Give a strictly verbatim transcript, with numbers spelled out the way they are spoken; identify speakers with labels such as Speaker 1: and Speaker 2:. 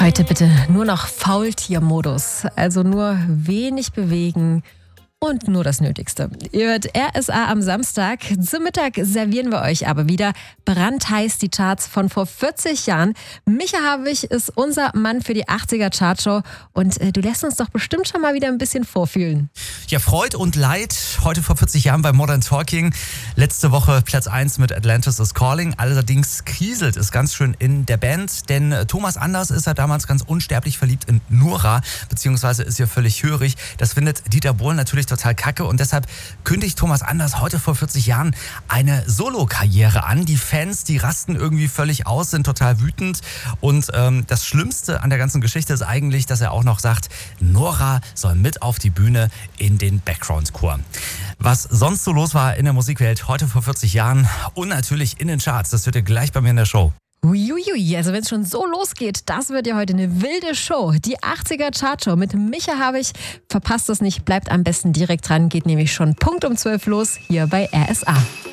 Speaker 1: Heute bitte nur noch Faultiermodus, also nur wenig bewegen und nur das Nötigste. Ihr hört R S A am Samstag. Zum Mittag servieren wir euch aber wieder brandheiß die Charts von vor vierzig Jahren. Micha Havig ist unser Mann für die achtziger Chartshow und äh, du lässt uns doch bestimmt schon mal wieder ein bisschen vorfühlen.
Speaker 2: Ja, Freud und Leid. Heute vor vierzig Jahren bei Modern Talking. Letzte Woche Platz eins mit Atlantis is Calling. Allerdings kriselt es ganz schön in der Band, denn Thomas Anders ist ja damals ganz unsterblich verliebt in Nora, beziehungsweise ist ja völlig hörig. Das findet Dieter Bohlen natürlich total kacke und deshalb kündigt Thomas Anders heute vor vierzig Jahren eine Solo-Karriere an. Die Fans, die rasten irgendwie völlig aus, sind total wütend und ähm, das Schlimmste an der ganzen Geschichte ist eigentlich, dass er auch noch sagt, Nora soll mit auf die Bühne in den Background-Chor. Was sonst so los war in der Musikwelt heute vor vierzig Jahren und natürlich in den Charts, das hört ihr gleich bei mir in der Show.
Speaker 1: Uiuiui, also wenn es schon so losgeht, das wird ja heute eine wilde Show. Die achtziger Chartshow mit Micha Havig. Verpasst es nicht, bleibt am besten direkt dran, geht nämlich schon Punkt um zwölf los hier bei R S A.